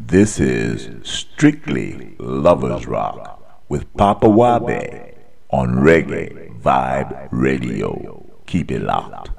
This is Strictly Lovers Rock with Papa Wabe on Reggae Vibe Radio. Keep it locked.